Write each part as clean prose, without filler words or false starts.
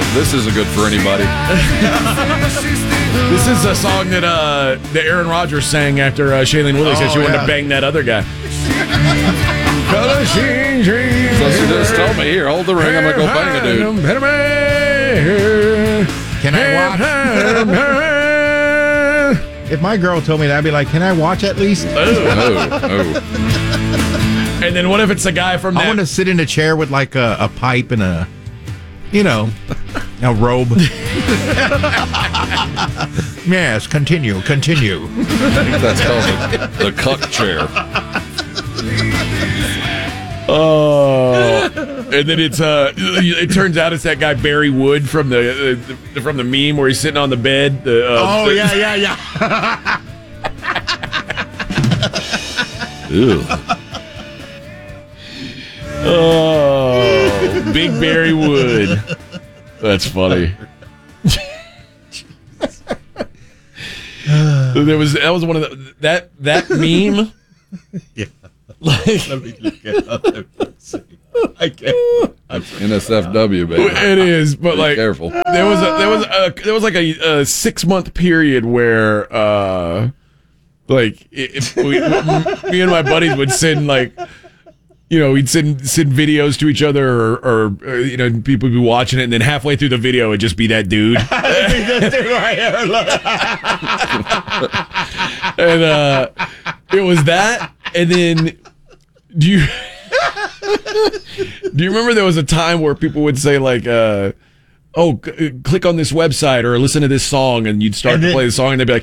This isn't good for anybody. This is a song that Aaron Rodgers sang after Shailene Woodley said she wanted to bang that other guy. So she just told me, here, hold the ring. I'm going to go bang a dude. Can I watch? If my girl told me that, I'd be like, can I watch at least? Oh. And then what if it's a guy from that? I want to sit in a chair with like a pipe and a robe. Yes, continue. I think that's called the cuck chair. Oh, and then it turns out it's that guy Barry Wood from the meme where he's sitting on the bed. Yeah. Ew. Oh, Big Barry Wood. That's funny. That was one of that meme. Yeah. Like, Let me look at other I can't. NSFW, baby. it is, but Be like, careful. there was like a 6-month period where me and my buddies would send like, we'd send videos to each other, or people would be watching it, and then halfway through the video it'd just be that dude. And it was that, and then do you remember there was a time where people would say like, click on this website or listen to this song, and you'd start to play the song, and they'd be like,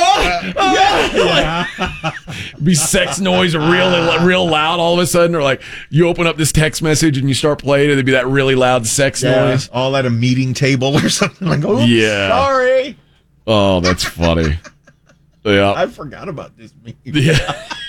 be sex noise real loud all of a sudden, or like you open up this text message and you start playing, and there'd be that really loud sex noise. All at a meeting table or something. Like, sorry. Oh, that's funny. Yeah, I forgot about this meme. yeah.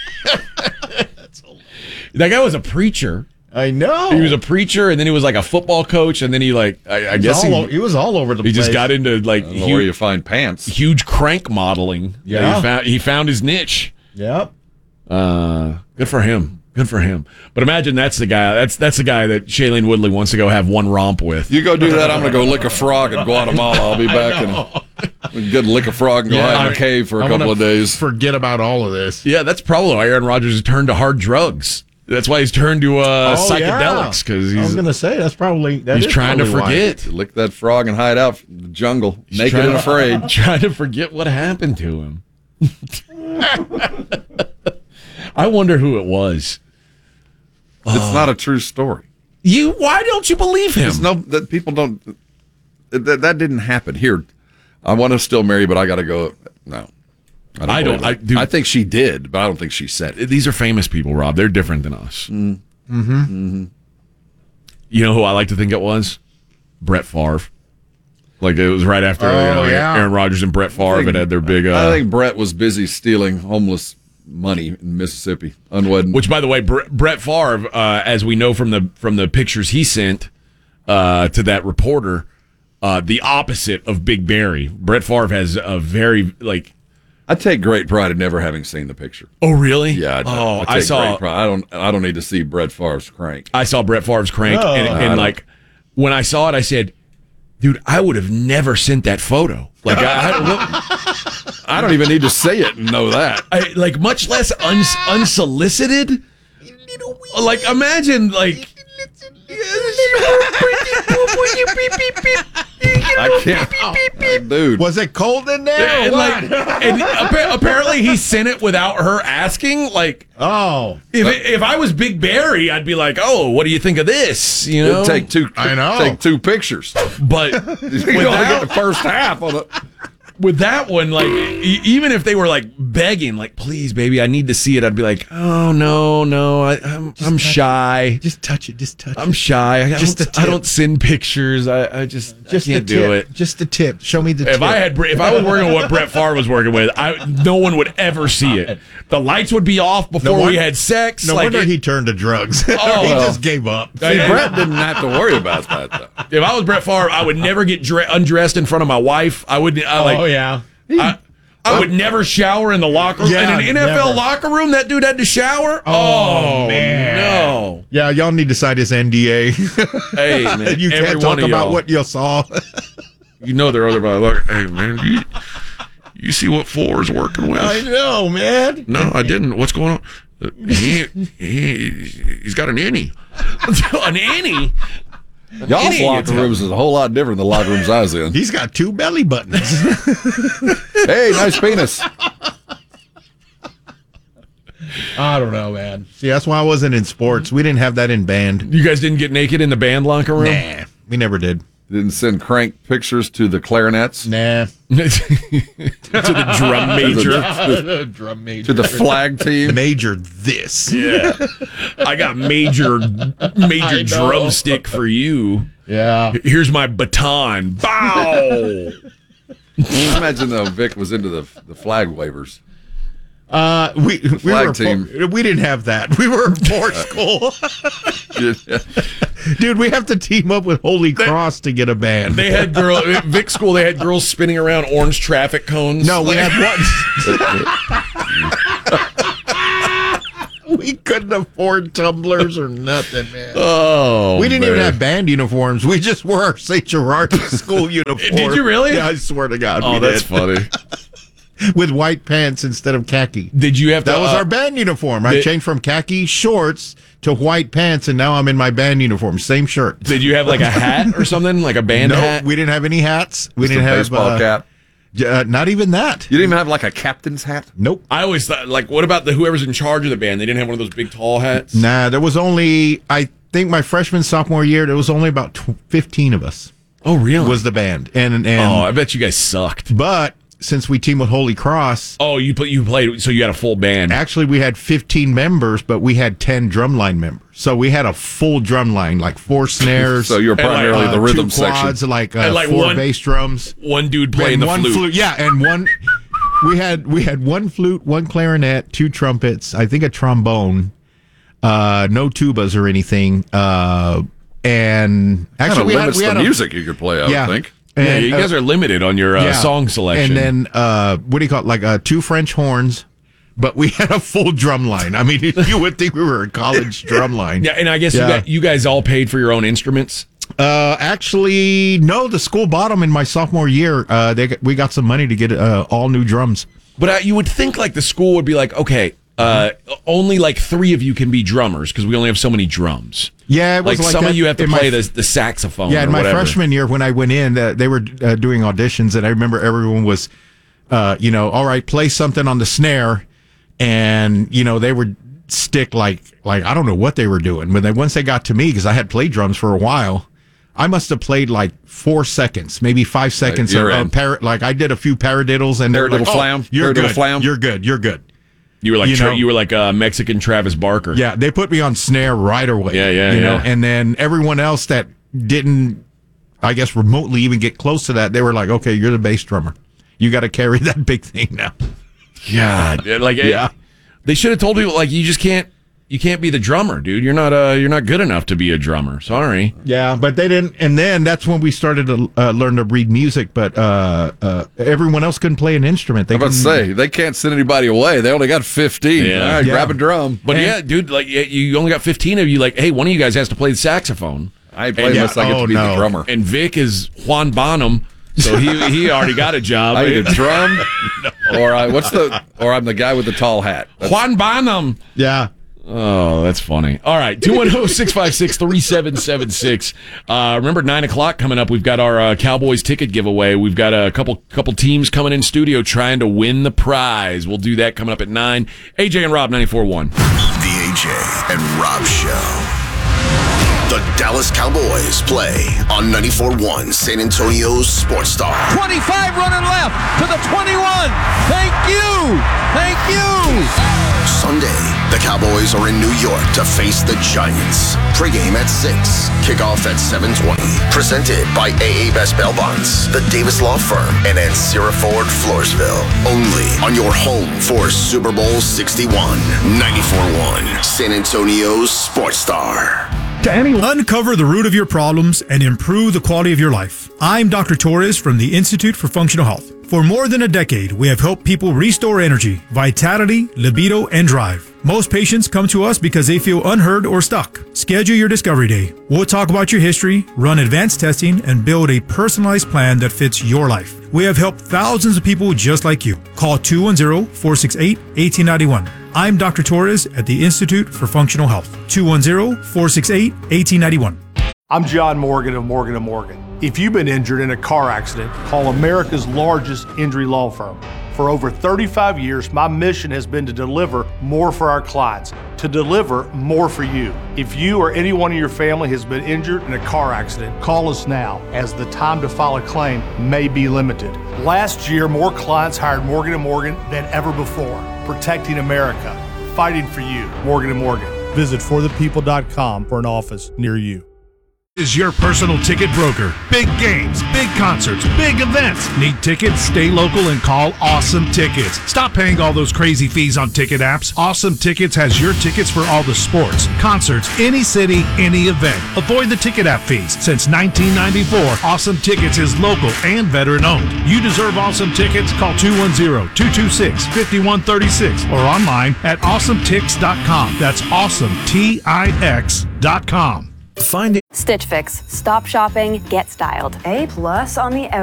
That guy was a preacher. I know. He was a preacher, and then he was like a football coach, and then he like I guess he was all over the place. He just got into like I don't know where you find pants. huge crank modeling. Yeah. He found his niche. Yep. Good for him. But imagine that's the guy. That's the guy that Shailene Woodley wants to go have one romp with. You go do that, I'm going to go lick a frog in Guatemala. I'll be back and get a lick a frog and go hide in a cave for a couple of days. Forget about all of this. Yeah, that's probably why Aaron Rodgers has turned to hard drugs. That's why he's turned to psychedelics, because I was going to say he's trying to forget. Lick that frog and hide out in the jungle, naked and afraid. Trying to forget what happened to him. I wonder who it was. It's not a true story. Why don't you believe him? People don't. That didn't happen. Here, I want to still marry, but I got to go. No, I don't. I think she did, but I don't think she said it. These are famous people, Rob. They're different than us. Mm-hmm. You know who I like to think it was? Brett Favre. Like it was right after Aaron Rodgers and Brett Favre had their big. I think Brett was busy stealing homeless money in Mississippi, unwed. Which, by the way, Brett Favre, as we know from the pictures he sent to that reporter, the opposite of Big Barry. Brett Favre has a very I take great pride in never having seen the picture. Oh, really? Yeah. I saw. Great pride. I don't need to see Brett Favre's crank. I saw Brett Favre's crank, and like when I saw it, I said, "Dude, I would have never sent that photo." Like I don't even need to say it and know that. Much less unsolicited. Like imagine I can't, dude. Was it cold in there? And apparently he sent it without her asking. If I was Big Barry, I'd be like, "Oh, what do you think of this?" It'd take two. I know. Take two pictures, but you only get the first half of it. With that one, even if they were begging, please, baby, I need to see it, I'd be like, oh no, I'm shy. Just touch it. I'm shy. I don't send pictures. I can't do it. Just the tip. Show me the tip. If I was working with what Brett Favre was working with, no one would ever see it. The lights would be off before we had sex. No wonder he turned to drugs. He just gave up. See, Brett didn't have to worry about that, though. If I was Brett Favre, I would never get undressed in front of my wife. I wouldn't. Yeah. I would never shower in the locker room. In an NFL locker room, that dude had to shower? Oh, man. no. Yeah, y'all need to sign this NDA. Hey, man. You can't talk about what you saw. You know they're other about, look, hey, man, you see what Four is working with? I know, man. No, I didn't. What's going on? He's got an innie. An innie? Y'all's locker rooms is a whole lot different than the locker rooms I was in. He's got 2 belly buttons. Hey, nice penis. I don't know, man. See, that's why I wasn't in sports. We didn't have that in band. You guys didn't get naked in the band locker room? Nah, we never did. Didn't send crank pictures to the clarinets. Nah. To the drum major. Drum major. To the flag team. Major this. Yeah. I got major drumstick for you. Yeah. Here's my baton. Bow. Imagine though Vic was into the flag wavers. We flag were team. We didn't have that. We were a poor school. Dude, we have to team up with Holy Cross to get a band. They had Vic school. They had girls spinning around orange traffic cones. No, we had one. We couldn't afford tumblers or nothing, man. Oh, we didn't even have band uniforms. We just wore our St. Gerard school uniform. Did you really? Yeah, I swear to God. Oh, that's funny. With white pants instead of khaki. Did you have to? That was our band uniform. I changed from khaki shorts to white pants, and now I'm in my band uniform. Same shirt. Did you have like a hat or something, like a band hat? No, we didn't have any hats. We Just didn't a have baseball cap. Not even that. You didn't even have like a captain's hat? Nope. I always thought, like, what about whoever's in charge of the band? They didn't have one of those big tall hats? Nah, there was only, I think my freshman, sophomore year, there was only about 15 of us. Oh, really? Was the band. And oh, I bet you guys sucked. But since we teamed with Holy Cross. Oh, you played, so you had a full band. Actually, we had 15 members, but we had 10 drumline members. So we had a full drum line, like 4 snares. So you're primarily the rhythm 2 quads, section. like 4 bass drums. One dude playing the flute. Yeah, and we had 1 flute, 1 clarinet, 2 trumpets, I think a trombone, no tubas or anything. And actually, we limits had the music you could play, I would think. And, you guys are limited on your song selection. And then, what do you call it? Like 2 French horns, but we had a full drum line. I mean, you would think we were a college drum line. Yeah, and I guess you guys all paid for your own instruments? Actually, no. The school bought them in my sophomore year. We got some money to get all new drums. But you would think like the school would be like, okay, only like 3 of you can be drummers because we only have so many drums. Yeah, it was like some of you have to play the saxophone. Yeah, in my whatever. freshman year when I went in, they were doing auditions, and I remember everyone was, all right, play something on the snare, and they would stick like I don't know what they were doing, but once they got to me, because I had played drums for a while, I must have played like 4 seconds, maybe 5 seconds of like I did a few paradiddles, and paradiddle flam. You're good. Flam. You're good. You're good. You were like you were like a Mexican Travis Barker. Yeah, they put me on snare right away. Yeah. And then everyone else that didn't, I guess, remotely even get close to that, they were like, "Okay, you're the bass drummer. You got to carry that big thing now." God, they should have told you like you just can't. You can't be the drummer, dude. You're not good enough to be a drummer. Sorry. Yeah, but they didn't. And then that's when we started to learn to read music. But everyone else couldn't play an instrument. I was about to say they can't send anybody away. They only got 15. Yeah. All right, grab a drum. But dude, like you only got 15 of you. Like, hey, one of you guys has to play the saxophone. I ain't playing unless I get to be the drummer. And Vic is Juan Bonham, so he already got a job. I either drum or I'm the guy with the tall hat. Juan Bonham. Yeah. Oh, that's funny. All right, 210-656-3776. Remember, 9 o'clock coming up. We've got our Cowboys ticket giveaway. We've got a couple teams coming in studio trying to win the prize. We'll do that coming up at 9. AJ and Rob, 94.1. The AJ and Rob Show. The Dallas Cowboys play on 94.1 San Antonio's Sports Star. 25 running left to the 21. Thank you. Thank you. Sunday, the Cowboys are in New York to face the Giants. Pre-game at 6, kickoff at 7:20. Presented by AA Best Bail Bonds, the Davis Law Firm, and Ancira Ford, Floresville. Only on your home for Super Bowl 61. 94.1 San Antonio's Sports Star. Uncover the root of your problems and improve the quality of your life. I'm Dr. Torres from the Institute for Functional Health. For more than a decade, we have helped people restore energy, vitality, libido, and drive. Most patients come to us because they feel unheard or stuck. Schedule your Discovery Day. We'll talk about your history, run advanced testing, and build a personalized plan that fits your life. We have helped thousands of people just like you. Call 210-468-1891. I'm Dr. Torres at the Institute for Functional Health. 210-468-1891. I'm John Morgan of Morgan & Morgan. If you've been injured in a car accident, call America's largest injury law firm. For over 35 years, my mission has been to deliver more for our clients, to deliver more for you. If you or anyone in your family has been injured in a car accident, call us now, as the time to file a claim may be limited. Last year, more clients hired Morgan & Morgan than ever before, protecting America, fighting for you. Morgan & Morgan. Visit forthepeople.com for an office near you. Is your personal ticket broker. Big games, big concerts, big events. Need tickets? Stay local and call Awesome Tickets. Stop paying all those crazy fees on ticket apps. Awesome Tickets has your tickets for all the sports, concerts, any city, any event. Avoid the ticket app fees. Since 1994, Awesome Tickets is local and veteran owned. You deserve Awesome Tickets. Call 210-226-5136 or online at awesometix.com. That's awesometix.com. Stitch Fix. Stop shopping, get styled. A+ on the